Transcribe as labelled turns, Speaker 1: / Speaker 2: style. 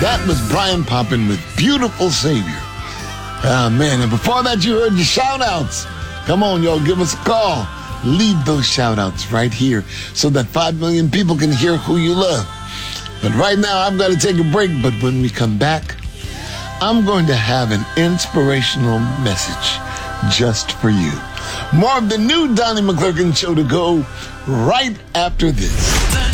Speaker 1: That was Brian Poppin with Beautiful Savior. Ah, man. And before that, you heard the shout-outs. Come on, y'all, give us a call. Leave those shout-outs right here so that 5 million people can hear who you love. But right now, I've got to take a break. But when we come back, I'm going to have an inspirational message just for you. More of the new Donnie McClurkin Show to go right after this.